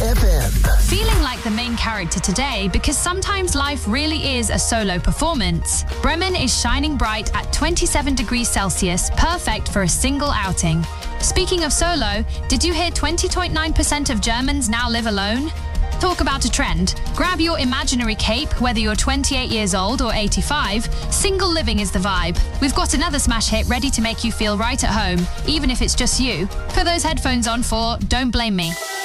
FM. Feeling like the main character today because sometimes life really is a solo performance. Bremen is shining bright at 27 degrees Celsius, perfect for a single outing. Speaking of solo, did you hear 20.9% of Germans now live alone? Talk about a trend. Grab your imaginary cape, whether you're 28 years old or 85, single living is the vibe. We've got another smash hit ready to make you feel right at home, even if it's just you. Put those headphones on for Don't Blame Me.